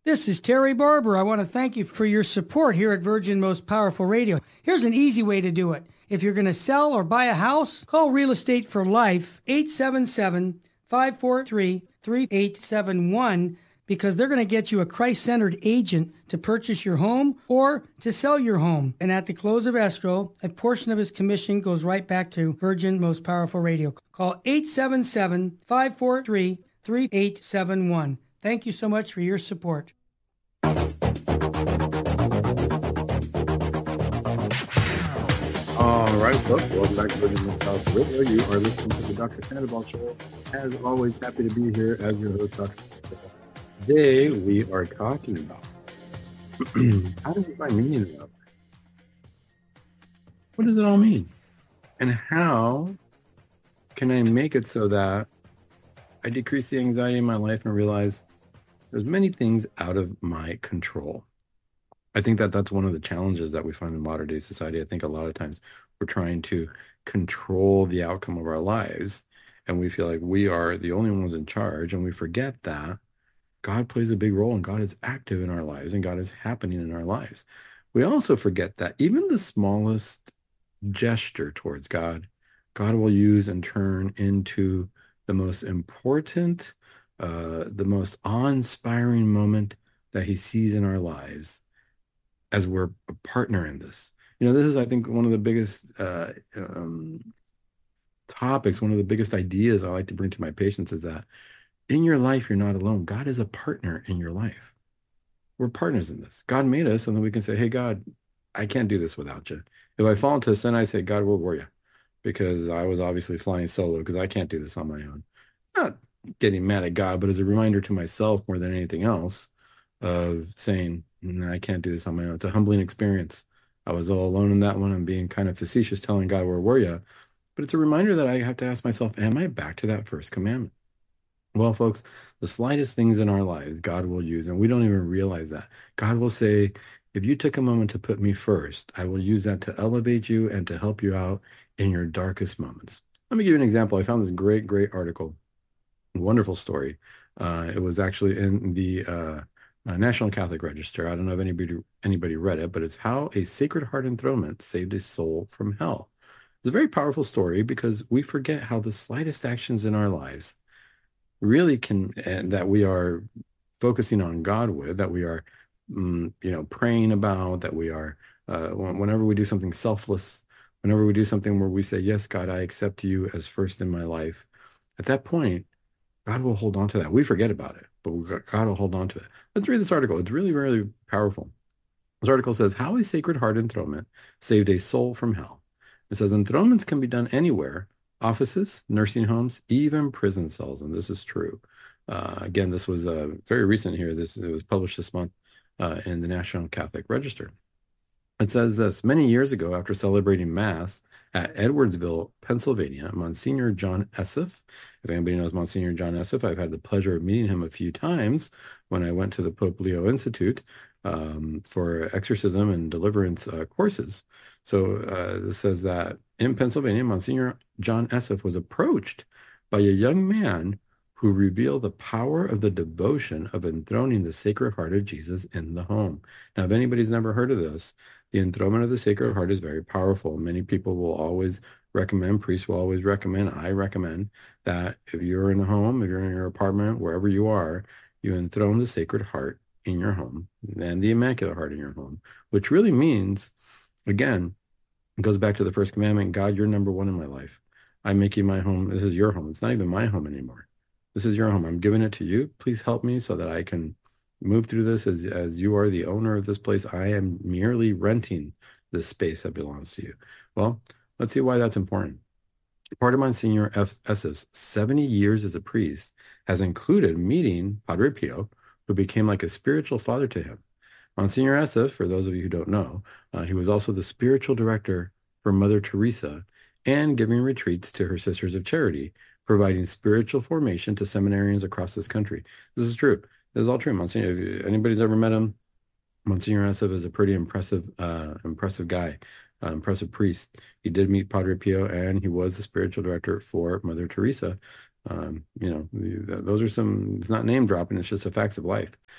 This is Terry Barber. I want to thank you for your support here at Virgin Most Powerful Radio. Here's an easy way to do it. If you're going to sell or buy a house, call Real Estate for Life, 877-543-3871, because they're going to get you a Christ-centered agent to purchase your home or to sell your home. And at the close of escrow, a portion of his commission goes right back to Virgin Most Powerful Radio. Call 877-543-3871. Thank you so much for your support. All right, folks, welcome back to Virgin Most Powerful Radio. You are listening to the Dr. Sandoval Show. As always, happy to be here as your host, Dr. Sandoval. Today, we are talking about how do we find meaning in our life? What does it all mean? And how can I make it so that I decrease the anxiety in my life and realize there's many things out of my control? I think that that's one of the challenges that we find in modern day society. I think a lot of times we're trying to control the outcome of our lives, and we feel like we are the only ones in charge, and we forget that God plays a big role, and God is active in our lives, and God is happening in our lives. We also forget that even the smallest gesture towards God, God will use and turn into the most important, the most awe-inspiring moment that he sees in our lives as we're a partner in this. You know, this is, I think, one of the biggest topics, one of the biggest ideas I like to bring to my patients is that in your life, you're not alone. God is a partner in your life. We're partners in this. God made us, and then we can say, hey, God, I can't do this without you. If I fall into sin, I say, God, where were you? Because I was obviously flying solo because I can't do this on my own. Not getting mad at God, but as a reminder to myself more than anything else of saying, I can't do this on my own. It's a humbling experience. I was all alone in that one. I'm being kind of facetious telling God, where were you? But it's a reminder that I have to ask myself, am I back to that first commandment? Well, folks, the slightest things in our lives, God will use, and we don't even realize that. God will say, if you took a moment to put me first, I will use that to elevate you and to help you out in your darkest moments. Let me give you an example. I found this great, great article, wonderful story. It was actually in the National Catholic Register. I don't know if anybody read it, but it's How a Sacred Heart Enthronement Saved a Soul from Hell. It's a very powerful story because we forget how the slightest actions in our lives really can, and that we are focusing on God with, that we are, praying about, that we are, whenever we do something selfless, whenever we do something where we say, yes, God, I accept you as first in my life, at that point, God will hold on to that. We forget about it, but God will hold on to it. Let's read this article. It's really, really powerful. This article says, How a Sacred Heart Enthronement Saved a Soul from Hell. It says, enthronements can be done anywhere, offices, nursing homes, even prison cells. And this is true. Again, this was very recent here. It was published this month in the National Catholic Register. It says this: many years ago, after celebrating Mass at Edwardsville, Pennsylvania, Monsignor John Esseff, if anybody knows Monsignor John Esseff, I've had the pleasure of meeting him a few times when I went to the Pope Leo Institute for exorcism and deliverance courses. So this says that in Pennsylvania, Monsignor John Esseff was approached by a young man who revealed the power of the devotion of enthroning the Sacred Heart of Jesus in the home. Now, if anybody's never heard of this, the enthronement of the Sacred Heart is very powerful. Many people will always recommend, priests will always recommend, I recommend that if you're in a home, if you're in your apartment, wherever you are, you enthrone the Sacred Heart in your home and the Immaculate Heart in your home, which really means, again, it goes back to the first commandment, God, you're number one in my life. I make you my home. This is your home. It's not even my home anymore. This is your home. I'm giving it to you. Please help me so that I can move through this as you are the owner of this place. I am merely renting this space that belongs to you. Well, let's see why that's important. Part of Monsignor Esseff's 70 years as a priest has included meeting Padre Pio, who became like a spiritual father to him. Monsignor Esseff, for those of you who don't know, he was also the spiritual director for Mother Teresa and giving retreats to her Sisters of Charity, providing spiritual formation to seminarians across this country. This is true. This is all true. Monsignor, if anybody's ever met him, Monsignor Esseff is a pretty impressive guy, impressive priest. He did meet Padre Pio, and he was the spiritual director for Mother Teresa. Those are some, it's not name dropping, it's just the facts of life.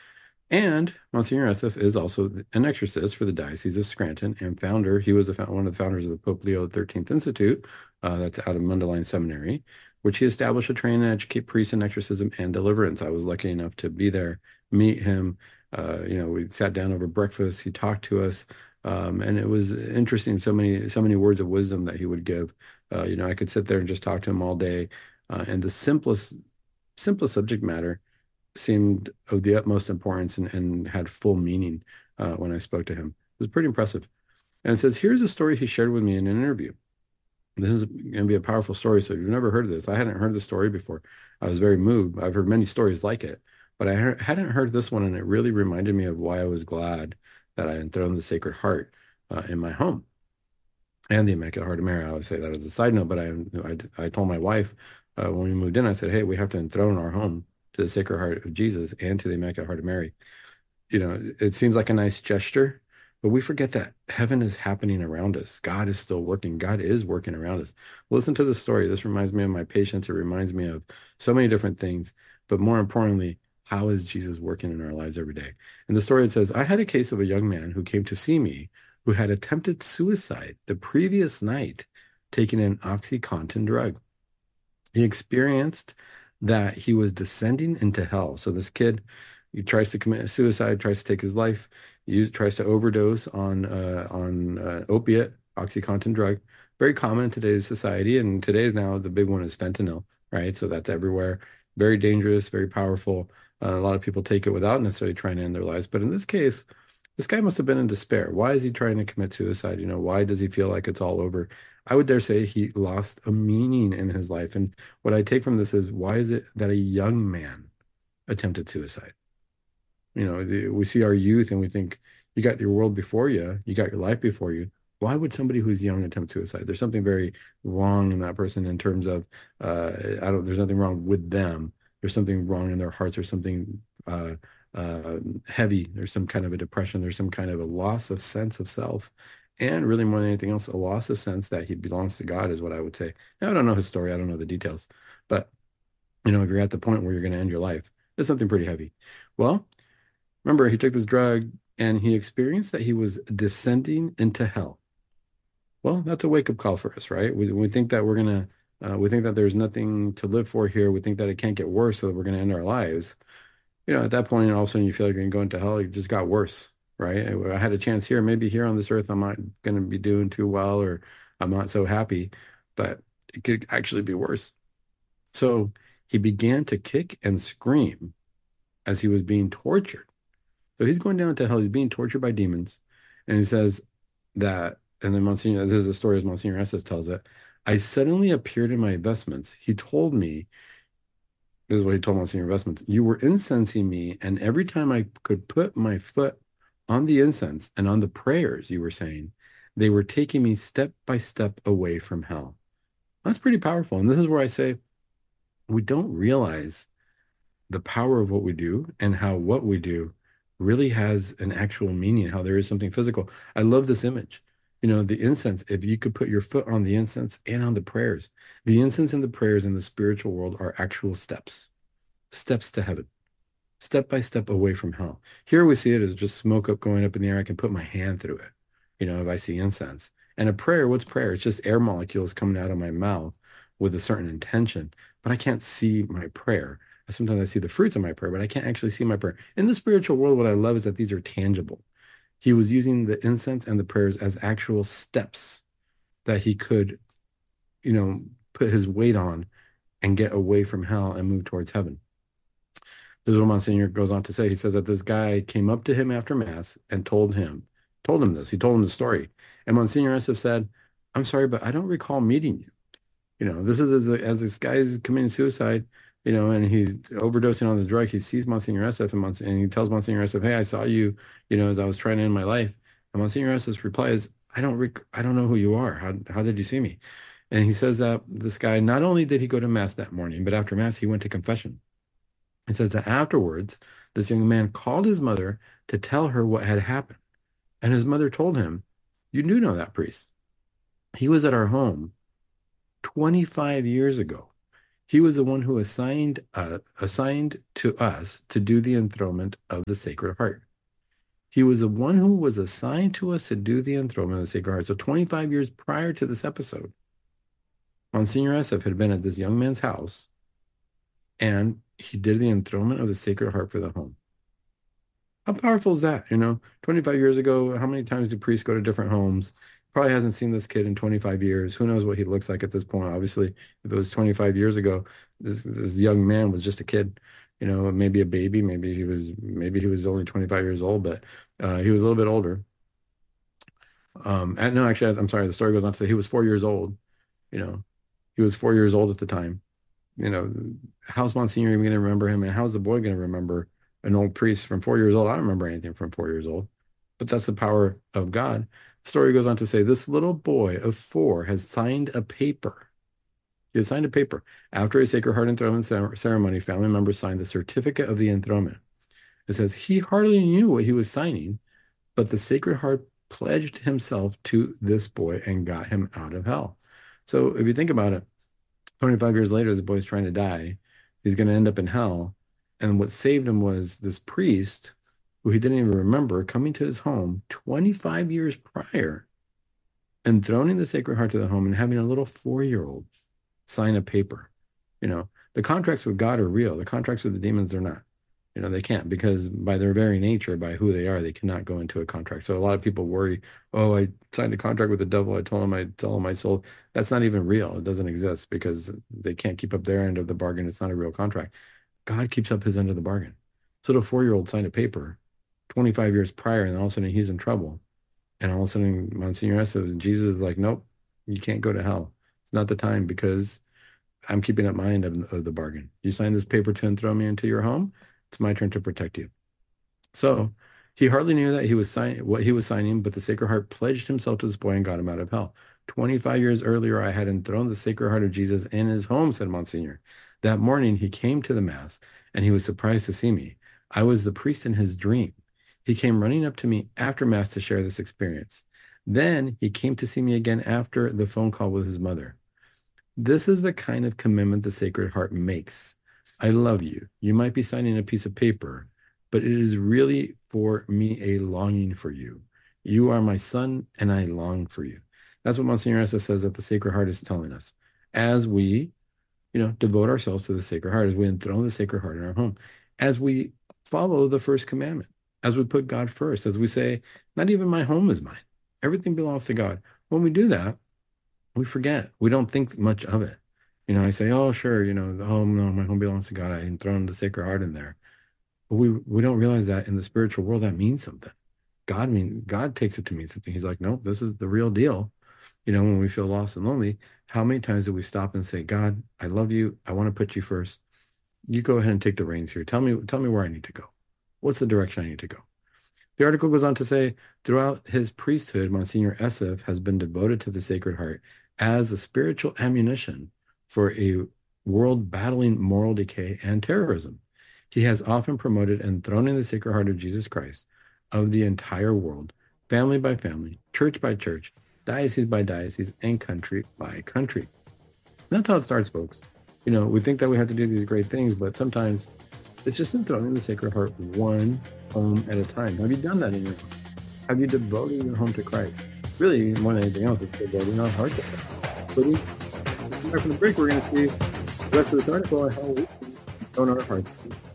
And Monsignor Esseff is also an exorcist for the Diocese of Scranton and founder. He was one of the founders of the Pope Leo XIII Institute, that's out of Mundelein Seminary, which he established to train and educate priests in exorcism and deliverance. I was lucky enough to be there, meet him. We sat down over breakfast. He talked to us, and it was interesting. So many words of wisdom that he would give. I could sit there and just talk to him all day, and the simplest subject matter seemed of the utmost importance and had full meaning when I spoke to him. It was pretty impressive. And it says, here's a story he shared with me in an interview. This is going to be a powerful story. So if you've never heard of this, I hadn't heard the story before. I was very moved. I've heard many stories like it, but I hadn't heard this one, and it really reminded me of why I was glad that I enthroned the Sacred Heart in my home and the Immaculate Heart of Mary. I would say that as a side note, but I told my wife when we moved in, I said, hey, we have to enthrone our home to the Sacred Heart of Jesus and to the Immaculate Heart of Mary. It seems like a nice gesture, but we forget that heaven is happening around us. God is still working. God is working around us. Listen to this story. This reminds me of my patients. It reminds me of so many different things, but more importantly, how is Jesus working in our lives every day? And the story, it says, I had a case of a young man who came to see me who had attempted suicide the previous night taking an OxyContin drug. He experienced that he was descending into hell. So this kid, he tries to commit suicide, tries to take his life, tries to overdose on opiate, OxyContin drug. Very common in today's society, and today's now the big one is fentanyl, right? So that's everywhere. Very dangerous, very powerful. A lot of people take it without necessarily trying to end their lives. But in this case, this guy must have been in despair. Why is he trying to commit suicide? Why does he feel like it's all over? I would dare say he lost a meaning in his life. And what I take from this is, why is it that a young man attempted suicide? We see our youth and we think, you got your world before you, you got your life before you. Why would somebody who's young attempt suicide? There's something very wrong in that person in terms of, there's nothing wrong with them. There's something wrong in their hearts. There's something heavy. There's some kind of a depression. There's some kind of a loss of sense of self. And really more than anything else, a loss of sense that he belongs to God is what I would say. Now, I don't know his story. I don't know the details. But, if you're at the point where you're going to end your life, it's something pretty heavy. Well, remember, he took this drug and he experienced that he was descending into hell. Well, that's a wake-up call for us, right? We think that we think that there's nothing to live for here. We think that it can't get worse, so that we're going to end our lives. At that point, all of a sudden you feel like you're going to go into hell. It just got worse, right? I had a chance here. Maybe here on this earth, I'm not going to be doing too well, or I'm not so happy, but it could actually be worse. So he began to kick and scream as he was being tortured. So he's going down to hell. He's being tortured by demons. And he says that, and then Monsignor, this is a story as Monsignor Esseff tells it, I suddenly appeared in my vestments. He told me, this is what he told Monsignor Vestments, you were incensing me, and every time I could put my foot on the incense and on the prayers you were saying, they were taking me step by step away from hell. That's pretty powerful. And this is where I say, we don't realize the power of what we do and how what we do really has an actual meaning, how there is something physical. I love this image. The incense, if you could put your foot on the incense and on the prayers, the incense and the prayers in the spiritual world are actual steps to heaven, step by step away from hell. Here we see it as just smoke going up in the air. I can put my hand through it, if I see incense. And a prayer, what's prayer? It's just air molecules coming out of my mouth with a certain intention, but I can't see my prayer. Sometimes I see the fruits of my prayer, but I can't actually see my prayer. In the spiritual world, what I love is that these are tangible. He was using the incense and the prayers as actual steps that he could, put his weight on and get away from hell and move towards heaven. This is what Monsignor goes on to say. He says that this guy came up to him after Mass and told him this. He told him the story. And Monsignor Esseff said, I'm sorry, but I don't recall meeting you. This is as this guy is committing suicide, and he's overdosing on this drug. He sees Monsignor Esseff and he tells Monsignor Esseff, hey, I saw you, as I was trying to end my life. And Monsignor Esseff's reply is, I don't know who you are. How did you see me? And he says that this guy, not only did he go to Mass that morning, but after Mass, he went to confession. He says that afterwards, this young man called his mother to tell her what had happened. And his mother told him, you do know that priest. He was at our home 25 years ago. He was the one who assigned to us to do the enthronement of the Sacred Heart. He was the one who was assigned to us to do the enthronement of the Sacred Heart. So 25 years prior to this episode, Monsignor Esseff had been at this young man's house, and he did the enthronement of the Sacred Heart for the home. How powerful is that? 25 years ago, how many times do priests go to different homes? Probably hasn't seen this kid in 25 years. Who knows what he looks like at this point? Obviously, if it was 25 years ago, this young man was just a kid, maybe a baby. Maybe he was only 25 years old, but he was a little bit older. No, actually, I'm sorry. The story goes on to say he was 4 years old. He was 4 years old at the time. How's Monsignor even going to remember him? And how's the boy going to remember an old priest from 4 years old? I don't remember anything from 4 years old, but that's the power of God. The story goes on to say this little boy of 4 has signed a paper. He has signed a paper. After a Sacred Heart enthronement ceremony, family members signed the certificate of the enthronement. It says he hardly knew what he was signing, but the Sacred Heart pledged himself to this boy and got him out of hell. So if you think about it, 25 years later, the boy's trying to die. He's going to end up in hell. And what saved him was this priest, who he didn't even remember, coming to his home 25 years prior, enthroning the Sacred Heart to the home and having a little 4-year-old sign a paper. The contracts with God are real. The contracts with the demons, they're not. They can't, because by their very nature, by who they are, they cannot go into a contract. So a lot of people worry, oh, I signed a contract with the devil. I told him I'd sell him my soul. That's not even real. It doesn't exist because they can't keep up their end of the bargain. It's not a real contract. God keeps up his end of the bargain. So the 4-year-old signed a paper 25 years prior, and then all of a sudden he's in trouble. And all of a sudden Monsignor Esseff, Jesus is like, nope, you can't go to hell. It's not the time, because I'm keeping up my end of the bargain. You signed this paper to enthrone me into your home. It's my turn to protect you. So he hardly knew that what he was signing, but the Sacred Heart pledged himself to this boy and got him out of hell. 25 years earlier, I had enthroned the Sacred Heart of Jesus in his home, said Monsignor. That morning, he came to the Mass, and he was surprised to see me. I was the priest in his dream. He came running up to me after Mass to share this experience. Then he came to see me again after the phone call with his mother. This is the kind of commitment the Sacred Heart makes. I love you. You might be signing a piece of paper, but it is really for me a longing for you. You are my son, and I long for you. That's what Monsignor Esseff says that the Sacred Heart is telling us. As we, devote ourselves to the Sacred Heart, as we enthrone the Sacred Heart in our home, as we follow the first commandment, as we put God first, as we say, not even my home is mine. Everything belongs to God. When we do that, we forget. We don't think much of it. I say, oh, sure, the home, no, my home belongs to God. I enthroned the Sacred Heart in there. But we don't realize that in the spiritual world, that means something. God takes it to mean something. He's like, no, this is the real deal. When we feel lost and lonely, how many times do we stop and say, God, I love you. I want to put you first. You go ahead and take the reins here. Tell me where I need to go. What's the direction I need to go? The article goes on to say, throughout his priesthood, Monsignor Esseff has been devoted to the Sacred Heart as a spiritual ammunition for a world battling moral decay and terrorism. He has often promoted enthroning the Sacred Heart of Jesus Christ of the entire world, family by family, church by church, diocese by diocese, and country by country. And that's how it starts, folks. We think that we have to do these great things, but sometimes it's just enthroning the Sacred Heart one home at a time. Have you done that in your home? Have you devoted your home to Christ? Really, more than anything else, it's devoting our heart to Christ. Back from the break, we're going to see the rest of this article on how we own our hearts.